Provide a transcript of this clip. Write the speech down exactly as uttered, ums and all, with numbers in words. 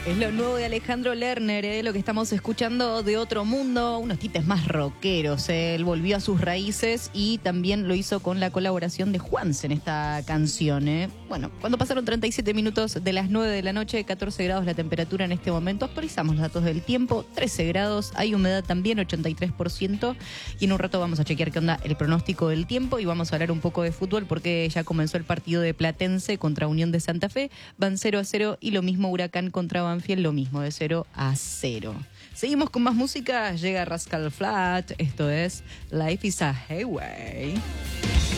Es lo nuevo de Alejandro Lerner, ¿eh? Lo que estamos escuchando de Otro Mundo, unos tipos más rockeros. ¿eh? Él volvió a sus raíces y también lo hizo con la colaboración de Juans en esta canción. ¿eh? Bueno, cuando pasaron treinta y siete minutos de las nueve de la noche, catorce grados la temperatura en este momento, actualizamos los datos del tiempo, trece grados, hay humedad también, ochenta y tres por ciento, y en un rato vamos a chequear qué onda el pronóstico del tiempo y vamos a hablar un poco de fútbol porque ya comenzó el partido de Platense contra Unión de Santa Fe, van cero a cero y lo mismo Huracán contra Banfield, lo mismo de cero a cero. Seguimos con más música, llega Rascal Flatts, esto es Life is a Highway.